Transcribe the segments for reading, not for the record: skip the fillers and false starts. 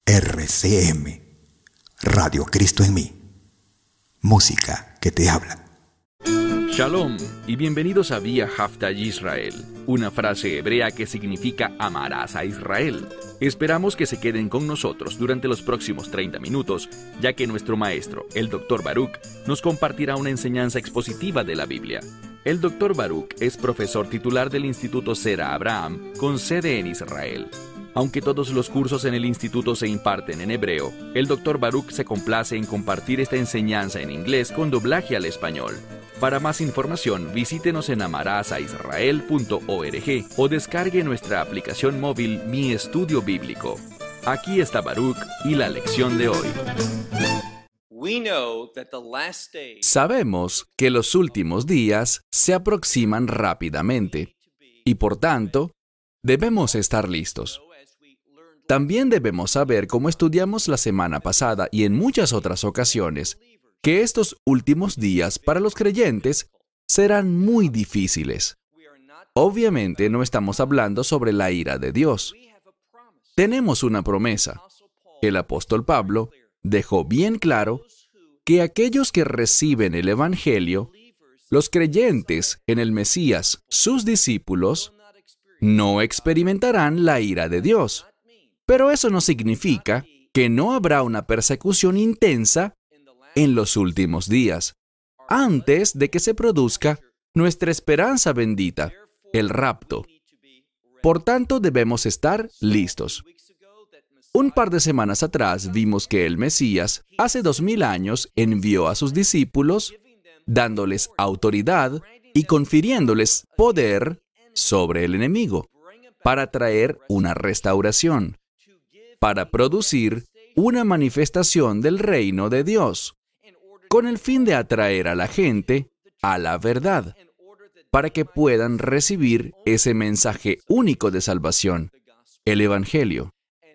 RCM, Radio Cristo en mí. Música que te habla. Shalom y bienvenidos a Vía Hafta Yisrael, una frase hebrea que significa amarás a Israel. Esperamos que se queden con nosotros durante los próximos 30 minutos, ya que nuestro maestro, el Dr. Baruch, nos compartirá una enseñanza expositiva de la Biblia. El Dr. Baruch es profesor titular del Instituto Zera Abraham, con sede en Israel. Aunque todos los cursos en el instituto se imparten en hebreo, el Dr. Baruch se complace en compartir esta enseñanza en inglés con doblaje al español. Para más información, visítenos en amarasaisrael.org o descargue nuestra aplicación móvil Mi Estudio Bíblico. Aquí está Baruch y la lección de hoy. Sabemos que los últimos días se aproximan rápidamente y, por tanto, debemos estar listos. También debemos saber, como estudiamos la semana pasada y en muchas otras ocasiones, que estos últimos días para los creyentes serán muy difíciles. Obviamente no estamos hablando sobre la ira de Dios. Tenemos una promesa. El apóstol Pablo dejó bien claro que aquellos que reciben el Evangelio, los creyentes en el Mesías, sus discípulos, no experimentarán la ira de Dios. Pero eso no significa que no habrá una persecución intensa en los últimos días, antes de que se produzca nuestra esperanza bendita, el rapto. Por tanto, debemos estar listos. Un par de semanas atrás vimos que el Mesías, hace 2000 años, envió a sus discípulos, dándoles autoridad y confiriéndoles poder sobre el enemigo, para traer una restauración, para producir una manifestación del reino de Dios, con el fin de atraer a la gente a la verdad, para que puedan recibir ese mensaje único de salvación, el Evangelio.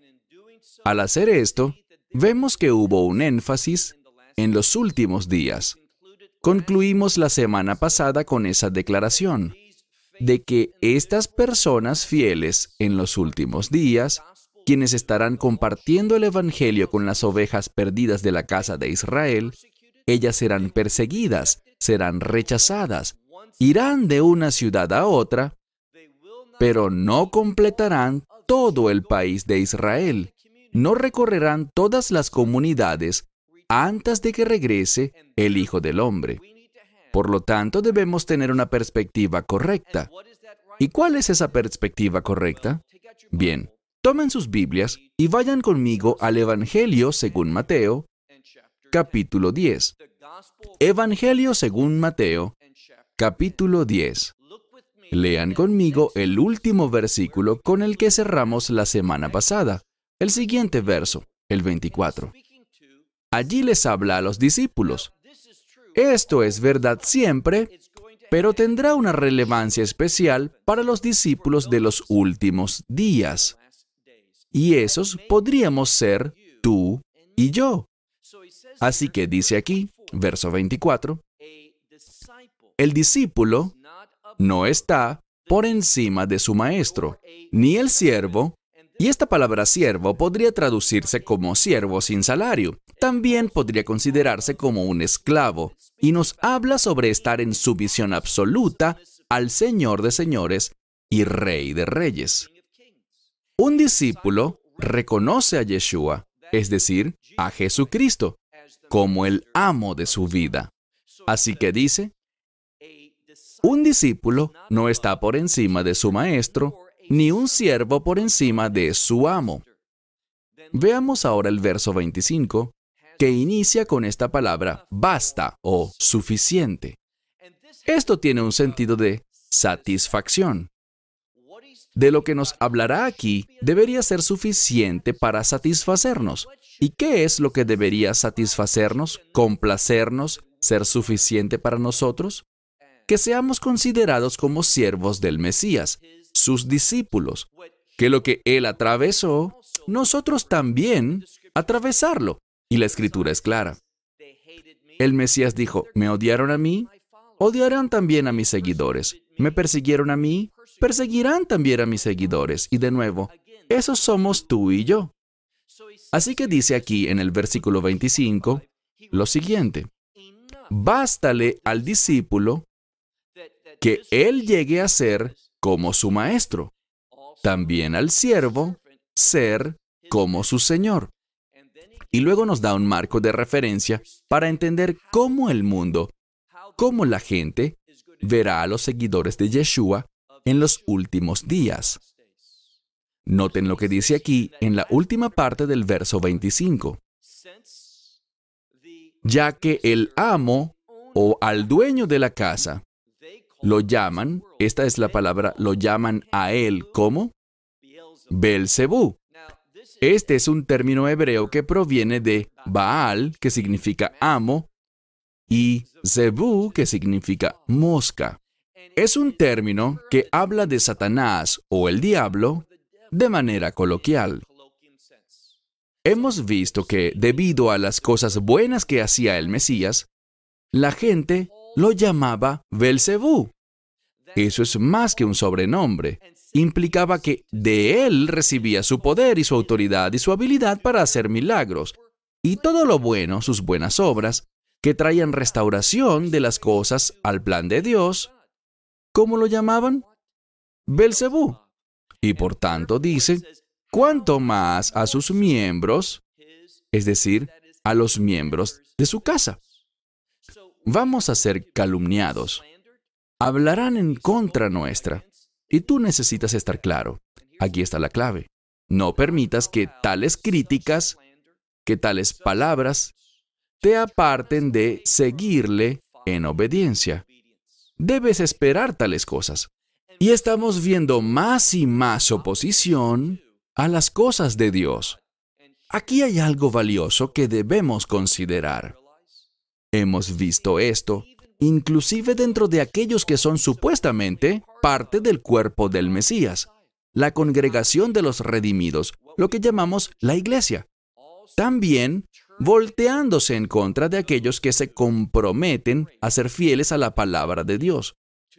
Al hacer esto, vemos que hubo un énfasis en los últimos días. Concluimos la semana pasada con esa declaración de que estas personas fieles en los últimos días, quienes estarán compartiendo el Evangelio con las ovejas perdidas de la casa de Israel, ellas serán perseguidas, serán rechazadas, irán de una ciudad a otra, pero no completarán todo el país de Israel, no recorrerán todas las comunidades antes de que regrese el Hijo del Hombre. Por lo tanto, debemos tener una perspectiva correcta. ¿Y cuál es esa perspectiva correcta? Bien, tomen sus Biblias y vayan conmigo al Evangelio según Mateo, capítulo 10. Evangelio según Mateo, capítulo 10. Lean conmigo el último versículo con el que cerramos la semana pasada, el siguiente verso, el 24. Allí les habla a los discípulos. Esto es verdad siempre, pero tendrá una relevancia especial para los discípulos de los últimos días. Y esos podríamos ser tú y yo. Así que dice aquí, verso 24, el discípulo no está por encima de su maestro, ni el siervo, y esta palabra siervo podría traducirse como siervo sin salario. También podría considerarse como un esclavo, y nos habla sobre estar en sumisión absoluta al Señor de señores y Rey de reyes. Un discípulo reconoce a Yeshua, es decir, a Jesucristo, como el amo de su vida. Así que dice, un discípulo no está por encima de su maestro, ni un siervo por encima de su amo. Veamos ahora el verso 25, que inicia con esta palabra basta o suficiente. Esto tiene un sentido de satisfacción. De lo que nos hablará aquí debería ser suficiente para satisfacernos. ¿Y qué es lo que debería satisfacernos, complacernos, ser suficiente para nosotros? Que seamos considerados como siervos del Mesías, sus discípulos, que lo que Él atravesó, nosotros también atravesarlo. Y la Escritura es clara. El Mesías dijo, me odiaron a mí, odiarán también a mis seguidores. Me persiguieron a mí, perseguirán también a mis seguidores. Y de nuevo, esos somos tú y yo. Así que dice aquí en el versículo 25 lo siguiente: bástale al discípulo que él llegue a ser como su maestro, también al siervo ser como su señor. Y luego nos da un marco de referencia para entender cómo el mundo, cómo la gente verá a los seguidores de Yeshua en los últimos días. Noten lo que dice aquí en la última parte del verso 25. Ya que el amo o al dueño de la casa lo llaman, esta es la palabra, lo llaman a él como Beelzebú. Este es un término hebreo que proviene de Baal, que significa amo, y Zebú, que significa mosca. Es un término que habla de Satanás o el diablo de manera coloquial. Hemos visto que, debido a las cosas buenas que hacía el Mesías, la gente lo llamaba Beelzebú. Eso es más que un sobrenombre. Implicaba que de él recibía su poder y su autoridad y su habilidad para hacer milagros. Y todo lo bueno, sus buenas obras, que traían restauración de las cosas al plan de Dios, ¿cómo lo llamaban? Beelzebú. Y por tanto dice, cuanto más a sus miembros, es decir, a los miembros de su casa. Vamos a ser calumniados. Hablarán en contra nuestra. Y tú necesitas estar claro. Aquí está la clave. No permitas que tales críticas, que tales palabras, te aparten de seguirle en obediencia. Debes esperar tales cosas. Y estamos viendo más y más oposición a las cosas de Dios. Aquí hay algo valioso que debemos considerar. Hemos visto esto, inclusive dentro de aquellos que son supuestamente parte del cuerpo del Mesías, la congregación de los redimidos, lo que llamamos la iglesia. También volteándose en contra de aquellos que se comprometen a ser fieles a la palabra de Dios.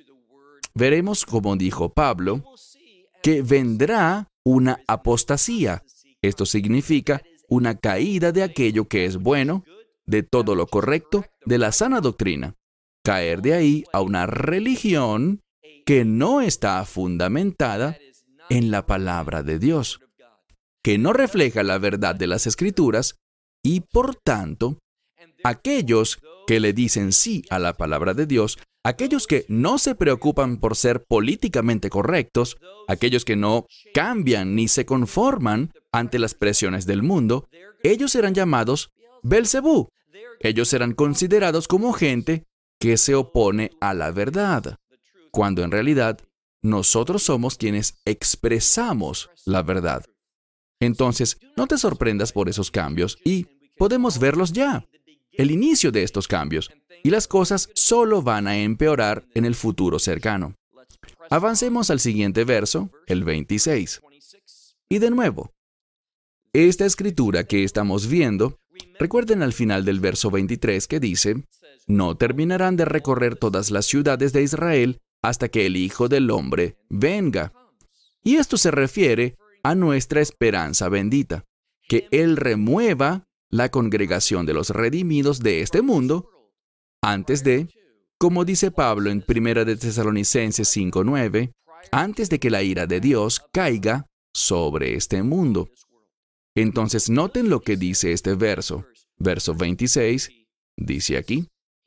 Veremos, como dijo Pablo, que vendrá una apostasía. Esto significa una caída de aquello que es bueno, de todo lo correcto, de la sana doctrina. Caer de ahí a una religión que no está fundamentada en la palabra de Dios, que no refleja la verdad de las Escrituras y, por tanto, aquellos que le dicen sí a la palabra de Dios, aquellos que no se preocupan por ser políticamente correctos, aquellos que no cambian ni se conforman ante las presiones del mundo, ellos serán llamados Beelzebú. Ellos serán considerados como gente que se opone a la verdad, cuando en realidad nosotros somos quienes expresamos la verdad. Entonces, no te sorprendas por esos cambios y podemos verlos ya, el inicio de estos cambios, y las cosas solo van a empeorar en el futuro cercano. Avancemos al siguiente verso, el 26. Y de nuevo, esta escritura que estamos viendo, recuerden al final del verso 23 que dice, no terminarán de recorrer todas las ciudades de Israel hasta que el Hijo del Hombre venga. Y esto se refiere a nuestra esperanza bendita, que Él remueva la congregación de los redimidos de este mundo antes de, como dice Pablo en 1 de Tesalonicenses 5:9, antes de que la ira de Dios caiga sobre este mundo. Entonces noten lo que dice este verso. Verso 26 dice aquí,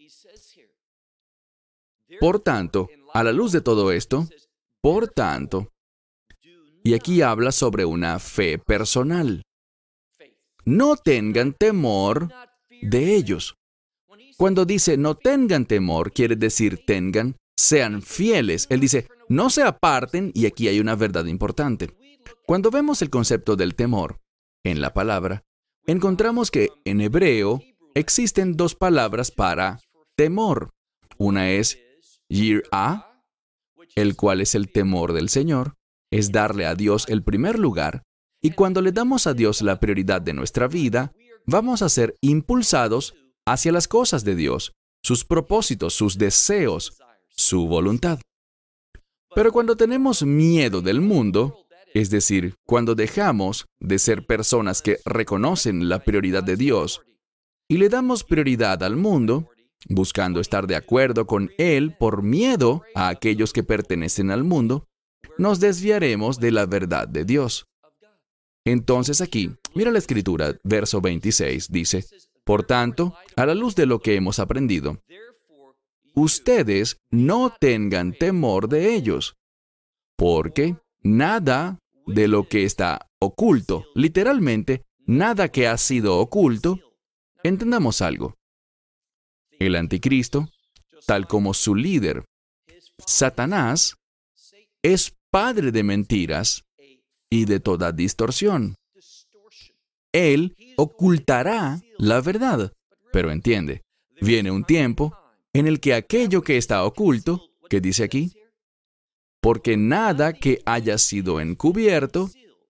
por tanto, a la luz de todo esto, por tanto, y aquí habla sobre una fe personal. No tengan temor de ellos. Cuando dice no tengan temor, quiere decir sean fieles. Él dice, no se aparten, y aquí hay una verdad importante. Cuando vemos el concepto del temor en la palabra, encontramos que en hebreo existen dos palabras para temor. Una es yirah, el cual es el temor del Señor, es darle a Dios el primer lugar, y cuando le damos a Dios la prioridad de nuestra vida, vamos a ser impulsados hacia las cosas de Dios, sus propósitos, sus deseos, su voluntad. Pero cuando tenemos miedo del mundo, Es decir, cuando dejamos de ser personas que reconocen la prioridad de Dios y le damos prioridad al mundo, buscando estar de acuerdo con Él por miedo a aquellos que pertenecen al mundo, nos desviaremos de la verdad de Dios. Entonces aquí, mira la Escritura, verso 26, dice, por tanto, a la luz de lo que hemos aprendido, ustedes no tengan temor de ellos, porque nada de lo que está oculto, literalmente, nada que ha sido oculto, entendamos algo. El anticristo, tal como su líder, Satanás, es padre de mentiras y de toda distorsión. Él ocultará la verdad. Pero entiende, viene un tiempo en el que aquello que está oculto, ¿qué dice aquí? Porque nada que haya sido encubierto,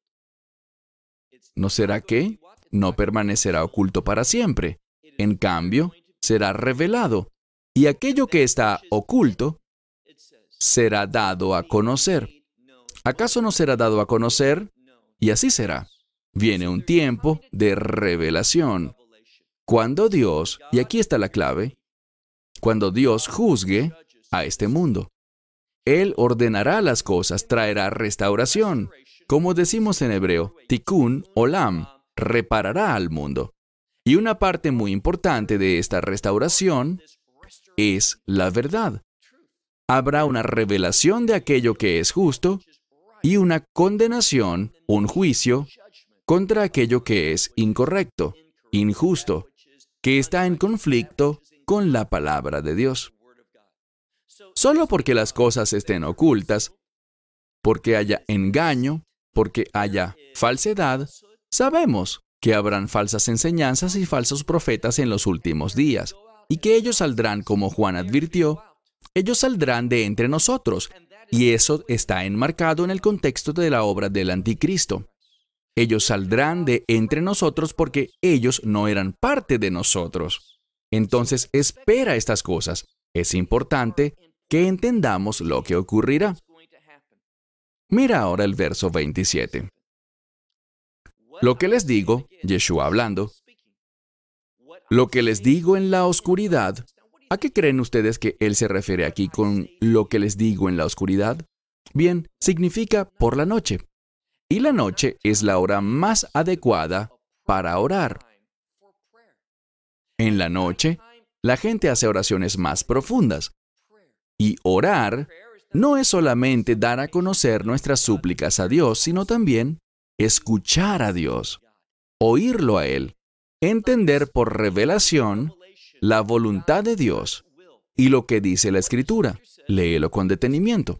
¿no será qué? No permanecerá oculto para siempre. En cambio, será revelado. Y aquello que está oculto será dado a conocer. ¿Acaso no será dado a conocer? Y así será. Viene un tiempo de revelación. Cuando Dios, y aquí está la clave, cuando Dios juzgue a este mundo. Él ordenará las cosas, traerá restauración. Como decimos en hebreo, tikkun olam, reparará al mundo. Y una parte muy importante de esta restauración es la verdad. Habrá una revelación de aquello que es justo y una condenación, un juicio, contra aquello que es incorrecto, injusto, que está en conflicto con la palabra de Dios. Solo porque las cosas estén ocultas, porque haya engaño, porque haya falsedad, sabemos que habrán falsas enseñanzas y falsos profetas en los últimos días, y que ellos saldrán, como Juan advirtió, ellos saldrán de entre nosotros, y eso está enmarcado en el contexto de la obra del anticristo. Ellos saldrán de entre nosotros porque ellos no eran parte de nosotros. Entonces, espera estas cosas. Es importante que entendamos lo que ocurrirá. Mira ahora el verso 27. Lo que les digo, Yeshua hablando, lo que les digo en la oscuridad, ¿a qué creen ustedes que Él se refiere aquí con lo que les digo en la oscuridad? Bien, significa por la noche. Y la noche es la hora más adecuada para orar. En la noche, la gente hace oraciones más profundas. Y orar no es solamente dar a conocer nuestras súplicas a Dios, sino también escuchar a Dios, oírlo a Él, entender por revelación la voluntad de Dios y lo que dice la Escritura. Léelo con detenimiento.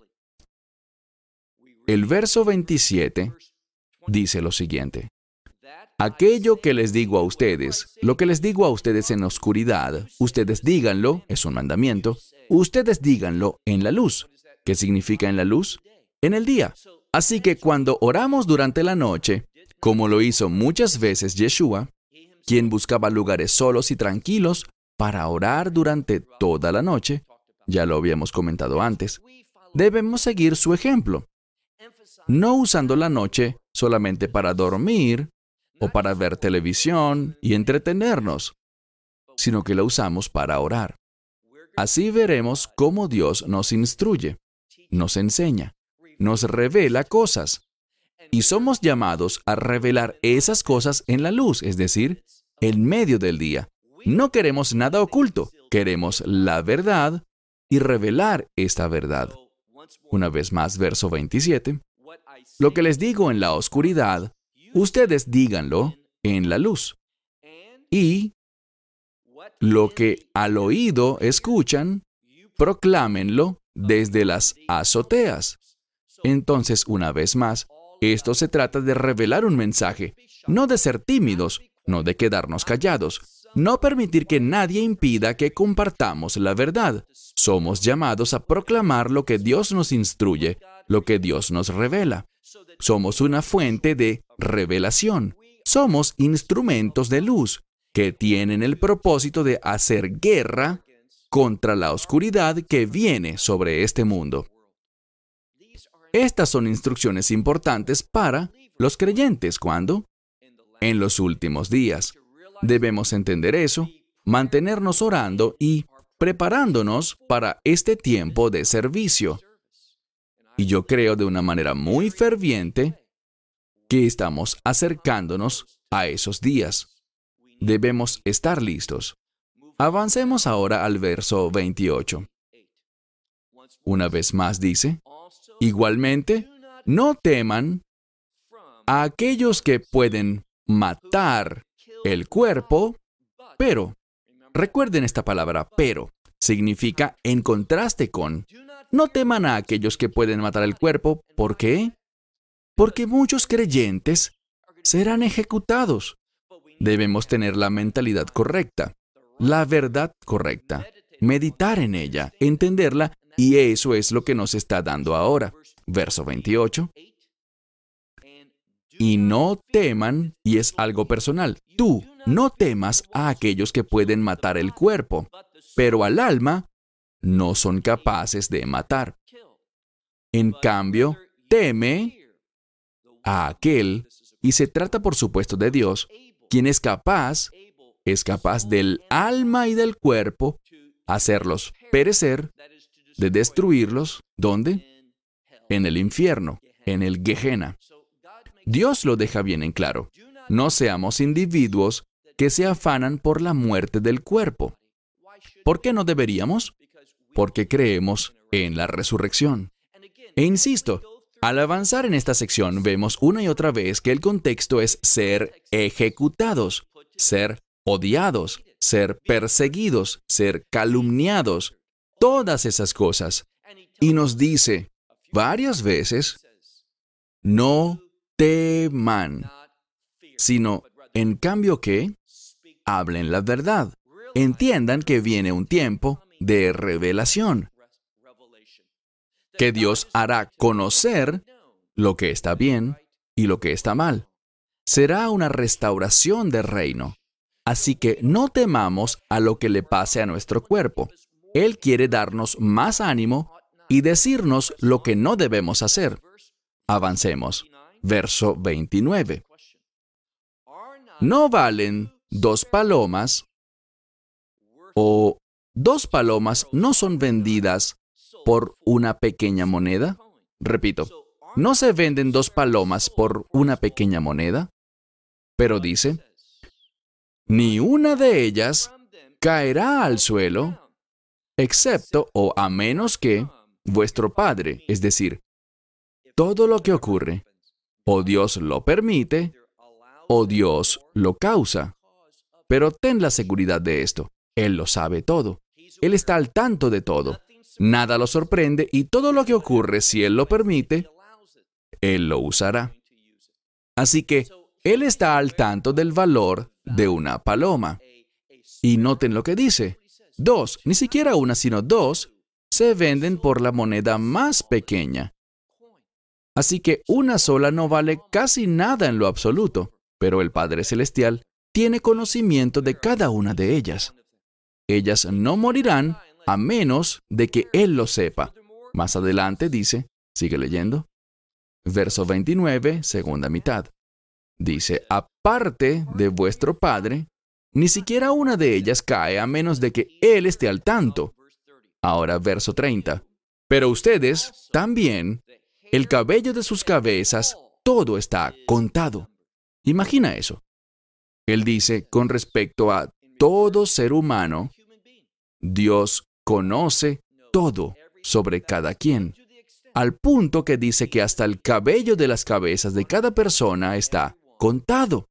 El verso 27 dice lo siguiente. Aquello que les digo a ustedes, lo que les digo a ustedes en oscuridad, ustedes díganlo, es un mandamiento, ustedes díganlo en la luz. ¿Qué significa en la luz? En el día. Así que cuando oramos durante la noche, como lo hizo muchas veces Yeshua, quien buscaba lugares solos y tranquilos para orar durante toda la noche, ya lo habíamos comentado antes, debemos seguir su ejemplo, no usando la noche solamente para dormir o para ver televisión y entretenernos, sino que la usamos para orar. Así veremos cómo Dios nos instruye, nos enseña, nos revela cosas. Y somos llamados a revelar esas cosas en la luz, es decir, en medio del día. No queremos nada oculto, queremos la verdad y revelar esta verdad. Una vez más, verso 27. Lo que les digo en la oscuridad, ustedes díganlo en la luz. Y lo que al oído escuchan, proclámenlo desde las azoteas. Entonces, una vez más, esto se trata de revelar un mensaje, no de ser tímidos, no de quedarnos callados, no permitir que nadie impida que compartamos la verdad. Somos llamados a proclamar lo que Dios nos instruye, lo que Dios nos revela. Somos una fuente de revelación. Somos instrumentos de luz que tienen el propósito de hacer guerra contra la oscuridad que viene sobre este mundo. Estas son instrucciones importantes para los creyentes cuando, en los últimos días, debemos entender eso, mantenernos orando y preparándonos para este tiempo de servicio. Y yo creo de una manera muy ferviente que estamos acercándonos a esos días. Debemos estar listos. Avancemos ahora al verso 28. Una vez más dice, igualmente, no teman a aquellos que pueden matar el cuerpo, pero, recuerden esta palabra, pero, significa en contraste con, no teman a aquellos que pueden matar el cuerpo. ¿Por qué? Porque muchos creyentes serán ejecutados. Debemos tener la mentalidad correcta, la verdad correcta, meditar en ella, entenderla, y eso es lo que nos está dando ahora. Verso 28. Y no teman, y es algo personal, tú no temas a aquellos que pueden matar el cuerpo, pero al alma no son capaces de matar. En cambio, teme a aquel, y se trata por supuesto de Dios, quien es capaz del alma y del cuerpo, hacerlos perecer, de destruirlos, ¿dónde? En el infierno, en el Gehenna. Dios lo deja bien en claro. No seamos individuos que se afanan por la muerte del cuerpo. ¿Por qué no deberíamos? Porque creemos en la resurrección. E insisto, al avanzar en esta sección vemos una y otra vez que el contexto es ser ejecutados, ser odiados, ser perseguidos, ser calumniados, todas esas cosas. Y nos dice varias veces, no teman, sino, en cambio, que hablen la verdad. Entiendan que viene un tiempo de revelación, que Dios hará conocer lo que está bien y lo que está mal. Será una restauración del reino. Así que no temamos a lo que le pase a nuestro cuerpo. Él quiere darnos más ánimo y decirnos lo que no debemos hacer. Avancemos. Verso 29. ¿No valen 2 palomas o 2 palomas no son vendidas por una pequeña moneda? Repito, ¿no se venden 2 palomas por una pequeña moneda? Pero dice, ni una de ellas caerá al suelo, excepto o a menos que vuestro Padre, es decir, todo lo que ocurre, o Dios lo permite, o Dios lo causa. Pero ten la seguridad de esto, Él lo sabe todo. Él está al tanto de todo. Nada lo sorprende y todo lo que ocurre, si Él lo permite, Él lo usará. Así que Él está al tanto del valor de una paloma. Y noten lo que dice. 2, ni siquiera una, sino 2, se venden por la moneda más pequeña. Así que una sola no vale casi nada en lo absoluto, pero el Padre Celestial tiene conocimiento de cada una de ellas. Ellas no morirán a menos de que Él lo sepa. Más adelante dice, sigue leyendo, verso 29, segunda mitad. Dice, aparte de vuestro Padre, ni siquiera una de ellas cae a menos de que Él esté al tanto. Ahora, verso 30. Pero ustedes también, el cabello de sus cabezas, todo está contado. Imagina eso. Él dice, con respecto a todo ser humano, Dios conoce todo sobre cada quien, al punto que dice que hasta el cabello de las cabezas de cada persona está contado.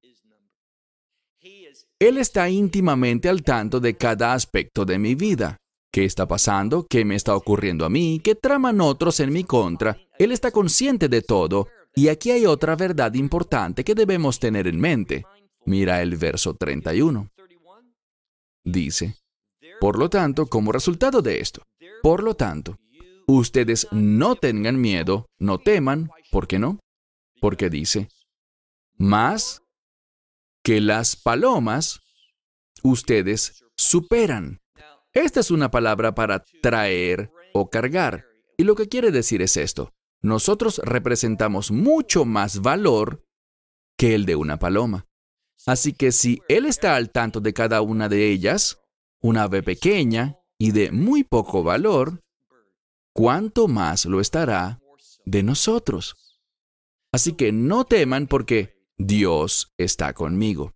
Él está íntimamente al tanto de cada aspecto de mi vida. ¿Qué está pasando? ¿Qué me está ocurriendo a mí? ¿Qué traman otros en mi contra? Él está consciente de todo. Y aquí hay otra verdad importante que debemos tener en mente. Mira el verso 31. Dice, por lo tanto, como resultado de esto, por lo tanto, ustedes no tengan miedo, no teman. ¿Por qué no? Porque dice, más que las palomas, ustedes superan. Esta es una palabra para traer o cargar. Y lo que quiere decir es esto. nosotros representamos mucho más valor que el de una paloma. Así que si Él está al tanto de cada una de ellas, una ave pequeña y de muy poco valor, ¿cuánto más lo estará de nosotros? Así que no teman porque Dios está conmigo.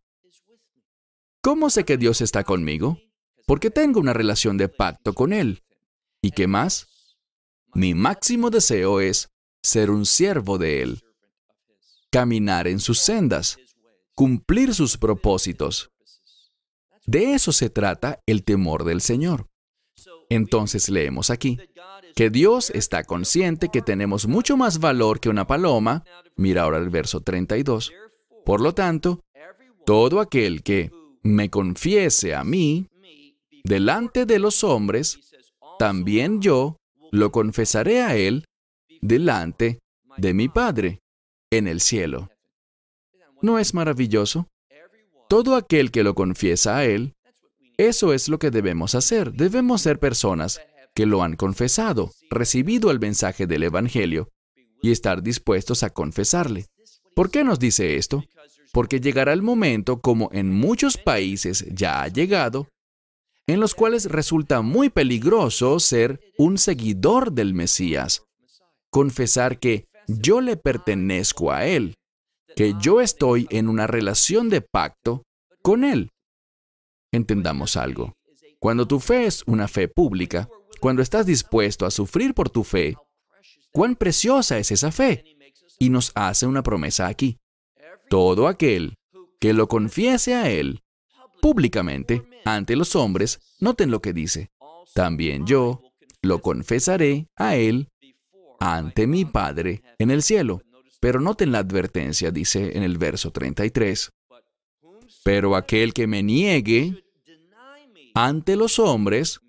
¿Cómo sé que Dios está conmigo? Porque tengo una relación de pacto con Él. ¿Y qué más? Mi máximo deseo es ser un siervo de Él, caminar en sus sendas, cumplir sus propósitos. De eso se trata el temor del Señor. Entonces leemos aquí que Dios está consciente que tenemos mucho más valor que una paloma. Mira ahora el verso 32. Por lo tanto, todo aquel que me confiese a mí delante de los hombres, también yo lo confesaré a él delante de mi Padre en el cielo. ¿No es maravilloso? Todo aquel que lo confiesa a él, eso es lo que debemos hacer. Debemos ser personas que lo han confesado, recibido el mensaje del Evangelio y estar dispuestos a confesarle. ¿Por qué nos dice esto? Porque llegará el momento, como en muchos países ya ha llegado, en los cuales resulta muy peligroso ser un seguidor del Mesías. Confesar que yo le pertenezco a Él, que yo estoy en una relación de pacto con Él. Entendamos algo. Cuando tu fe es una fe pública, cuando estás dispuesto a sufrir por tu fe, cuán preciosa es esa fe. Y nos hace una promesa aquí. Todo aquel que lo confiese a Él públicamente ante los hombres, noten lo que dice. También yo lo confesaré a Él ante mi Padre en el cielo. Pero noten la advertencia, dice en el verso 33. Pero aquel que me niegue ante los hombres,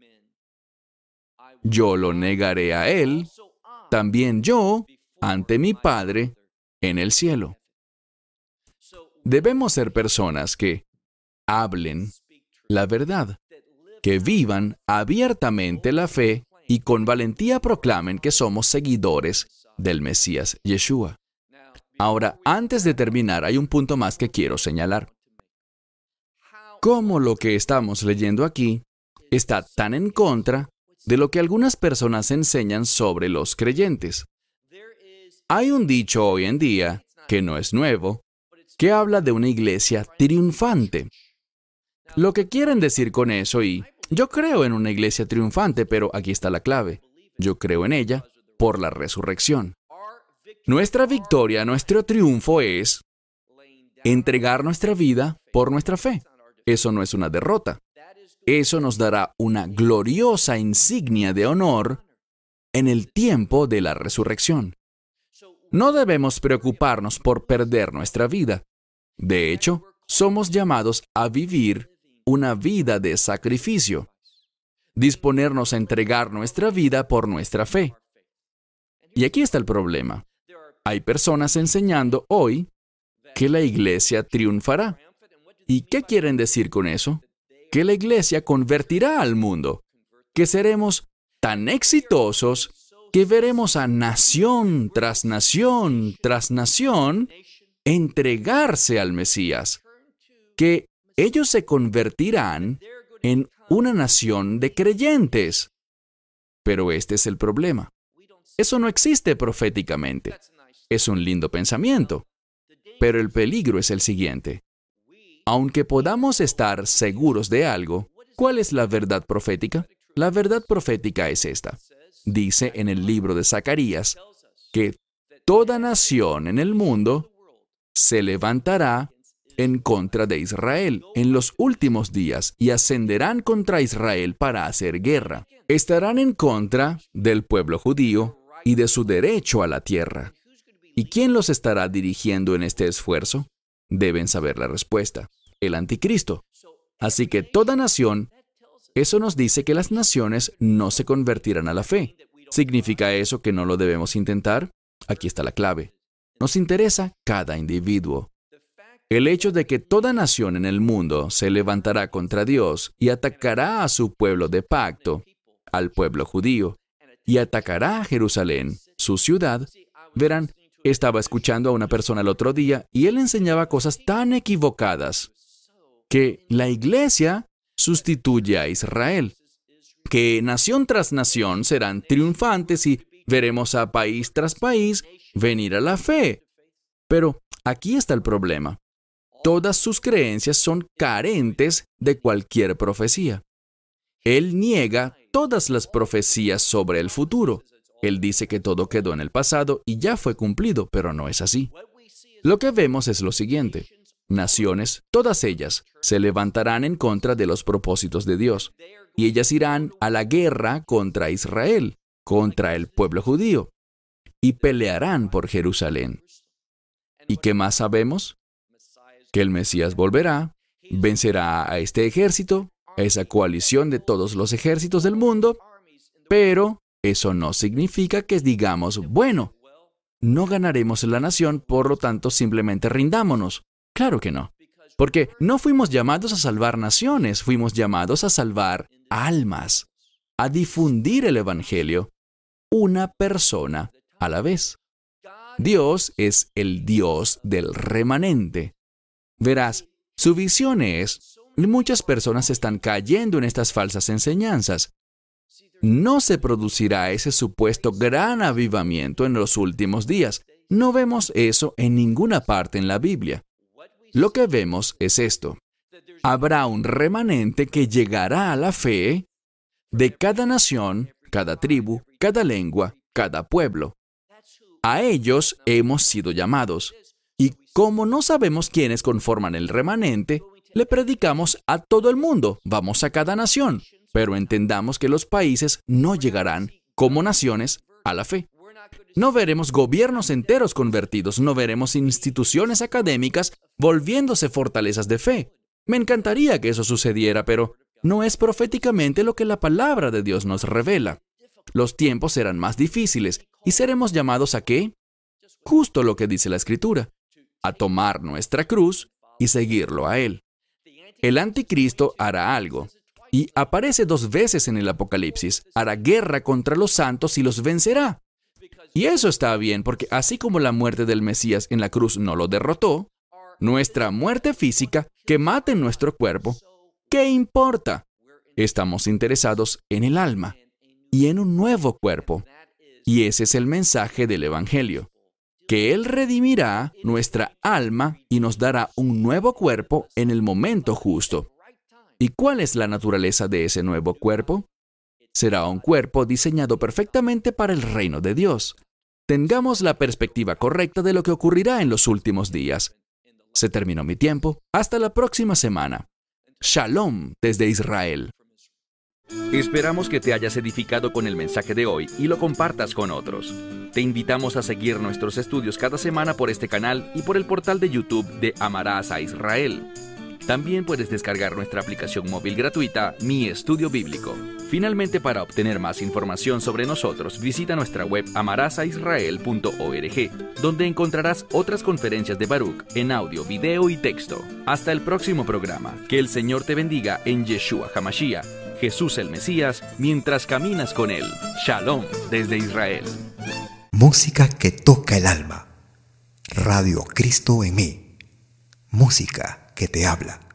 yo lo negaré a él, también yo, ante mi Padre en el cielo. Debemos ser personas que hablen la verdad, que vivan abiertamente la fe y con valentía proclamen que somos seguidores del Mesías Yeshua. Ahora, antes de terminar, hay un punto más que quiero señalar. ¿Cómo lo que estamos leyendo aquí está tan en contra de lo que algunas personas enseñan sobre los creyentes? Hay un dicho hoy en día, que no es nuevo, que habla de una iglesia triunfante. Lo que quieren decir con eso, y yo creo en una iglesia triunfante, pero aquí está la clave. Yo creo en ella por la resurrección. Nuestra victoria, nuestro triunfo es entregar nuestra vida por nuestra fe. Eso no es una derrota. Eso nos dará una gloriosa insignia de honor en el tiempo de la resurrección. No debemos preocuparnos por perder nuestra vida. De hecho, somos llamados a vivir una vida de sacrificio, disponernos a entregar nuestra vida por nuestra fe. Y aquí está el problema. Hay personas enseñando hoy que la iglesia triunfará. ¿Y qué quieren decir con eso? Que la iglesia convertirá al mundo, que seremos tan exitosos que veremos a nación tras nación tras nación entregarse al Mesías, que ellos se convertirán en una nación de creyentes. Pero este es el problema. Eso no existe proféticamente. Es un lindo pensamiento. Pero el peligro es el siguiente. Aunque podamos estar seguros de algo, ¿cuál es la verdad profética? La verdad profética es esta. Dice en el libro de Zacarías que toda nación en el mundo se levantará en contra de Israel en los últimos días y ascenderán contra Israel para hacer guerra. Estarán en contra del pueblo judío y de su derecho a la tierra. ¿Y quién los estará dirigiendo en este esfuerzo? Deben saber la respuesta. El anticristo. Así que toda nación, eso nos dice que las naciones no se convertirán a la fe. ¿Significa eso que no lo debemos intentar? Aquí está la clave. Nos interesa cada individuo. El hecho de que toda nación en el mundo se levantará contra Dios y atacará a su pueblo de pacto, al pueblo judío, y atacará a Jerusalén, su ciudad, Verán, estaba escuchando a una persona el otro día y él enseñaba cosas tan equivocadas que la iglesia sustituye a Israel, que nación tras nación serán triunfantes y veremos a país tras país venir a la fe. Pero aquí está el problema. Todas sus creencias son carentes de cualquier profecía. Él niega todas las profecías sobre el futuro. Él dice que todo quedó en el pasado y ya fue cumplido, pero no es así. Lo que vemos es lo siguiente. Naciones, todas ellas, se levantarán en contra de los propósitos de Dios, y ellas irán a la guerra contra Israel, contra el pueblo judío, y pelearán por Jerusalén. ¿Y qué más sabemos? Que el Mesías volverá, vencerá a este ejército, a esa coalición de todos los ejércitos del mundo, pero eso no significa que digamos, bueno, no ganaremos la nación, por lo tanto simplemente rindámonos. Claro que no, porque no fuimos llamados a salvar naciones, fuimos llamados a salvar almas, a difundir el Evangelio, una persona a la vez. Dios es el Dios del remanente. Verás, su visión es, muchas personas están cayendo en estas falsas enseñanzas. No se producirá ese supuesto gran avivamiento en los últimos días. No vemos eso en ninguna parte en la Biblia. Lo que vemos es esto. Habrá un remanente que llegará a la fe de cada nación, cada tribu, cada lengua, cada pueblo. A ellos hemos sido llamados. Y como no sabemos quiénes conforman el remanente, le predicamos a todo el mundo. Vamos a cada nación. Pero entendamos que los países no llegarán, como naciones, a la fe. No veremos gobiernos enteros convertidos, no veremos instituciones académicas volviéndose fortalezas de fe. Me encantaría que eso sucediera, pero no es proféticamente lo que la palabra de Dios nos revela. Los tiempos serán más difíciles y seremos llamados ¿a qué? Justo lo que dice la Escritura, a tomar nuestra cruz y seguirlo a Él. El anticristo hará algo. Y aparece 2 veces en el Apocalipsis. Hará guerra contra los santos y los vencerá. Y eso está bien, porque así como la muerte del Mesías en la cruz no lo derrotó, nuestra muerte física, que mate nuestro cuerpo, ¿qué importa? Estamos interesados en el alma y en un nuevo cuerpo. Y ese es el mensaje del Evangelio, que Él redimirá nuestra alma y nos dará un nuevo cuerpo en el momento justo. ¿Y cuál es la naturaleza de ese nuevo cuerpo? Será un cuerpo diseñado perfectamente para el reino de Dios. Tengamos la perspectiva correcta de lo que ocurrirá en los últimos días. Se terminó mi tiempo. Hasta la próxima semana. Shalom desde Israel. Esperamos que te hayas edificado con el mensaje de hoy y lo compartas con otros. Te invitamos a seguir nuestros estudios cada semana por este canal y por el portal de YouTube de Amarás a Israel. También puedes descargar nuestra aplicación móvil gratuita, Mi Estudio Bíblico. Finalmente, para obtener más información sobre nosotros, visita nuestra web amarasaisrael.org, donde encontrarás otras conferencias de Baruch en audio, video y texto. Hasta el próximo programa. Que el Señor te bendiga en Yeshua HaMashiach, Jesús el Mesías, mientras caminas con Él. Shalom desde Israel. Música que toca el alma. Radio Cristo en mí. Música que te habla.